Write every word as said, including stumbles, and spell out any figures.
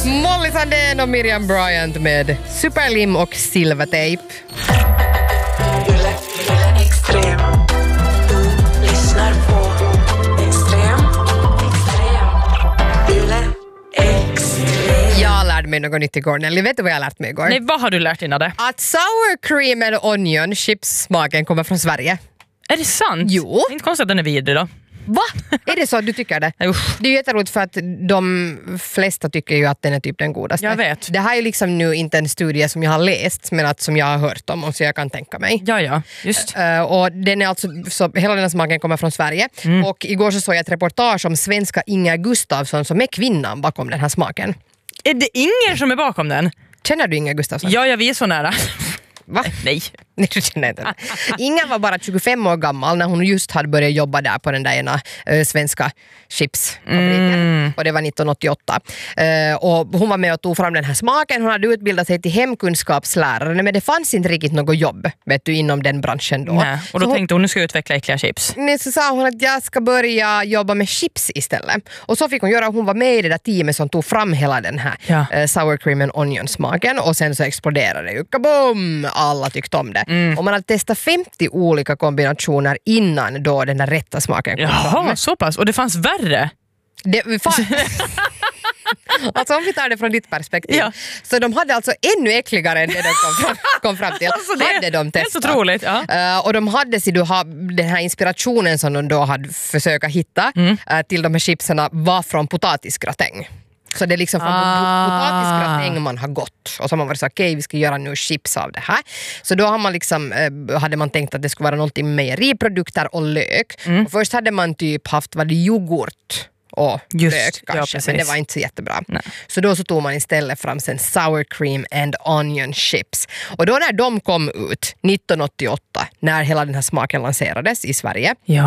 Molly Sandén och Miriam Bryant med Superlim och silvertejp. Yle, Yle Extrem. Du lyssnar på Extrem. Extrem. Yle Extrem. Jag lärde mig något nytt igår, Nelly. Vet du vad jag lärt mig igår? Nej, vad har du lärt dig av det? Att sour cream and onion chips-smaken kommer från Sverige. Är det sant? Jo. Det är inte konstigt att den är vidrig då. Va? Är det så att du tycker det? Usch. Det är ju jätteroligt för att de flesta tycker ju att den är typ den godaste. Jag vet. Det här är liksom nu inte en studie som jag har läst, men att som jag har hört om och så jag kan tänka mig. Ja, ja, just. Uh, och den är alltså, så hela den här smaken kommer från Sverige. Mm. Och igår så såg jag ett reportage om svenska Inger Gustafsson som är kvinnan bakom den här smaken. Är det Inger som är bakom den? Känner du Inger Gustafsson? Ja, jag är så nära. Va? Nej. Nej, du känner inte. Inger var bara tjugofem år gammal när hon just hade börjat jobba där på den där ena äh, svenska chipsfabriken. Mm. Och det var nittonhundraåttioåtta. Äh, och hon var med och tog fram den här smaken. Hon hade utbildat sig till hemkunskapslärare, men det fanns inte riktigt något jobb, vet du, inom den branschen då. Nej. Och då så tänkte hon, nu ska jag utveckla äckliga chips. Nej, så sa hon att jag ska börja jobba med chips istället. Och så fick hon göra, hon var med i det där teamet som tog fram hela den här ja. äh, sour cream and onion smaken. Och sen så exploderade det ju. Kaboom! Alla tyckte om det. Mm. Och man hade testat femtio olika kombinationer innan då den där rätta smaken kom Jaha, fram. så pass. Och det fanns värre? Det, fan. Alltså om vi tar det från ditt perspektiv. Ja. Så de hade alltså ännu äckligare än det de kom fram, kom fram till. Alltså det, hade de testat. Det är så troligt. Ja. Uh, och de hade sig då ha, den här inspirationen som de då hade försökt hitta mm. uh, till de här chipserna var från potatisgratäng. Så det är liksom från ah. potatisgratäng man har gått. Och så har man varit så okej, okay, vi ska göra nu chips av det här. Så då har man liksom, eh, hade man tänkt att det skulle vara någonting med mejeriprodukter och lök. Mm. Och först hade man typ haft vad det yoghurt och just, lök kanske, ja, men det var inte så jättebra. Nej. Så då så tog man istället fram sen sour cream and onion chips. Och då när de kom ut nittonhundraåttioåtta, när hela den här smaken lanserades i Sverige, ja.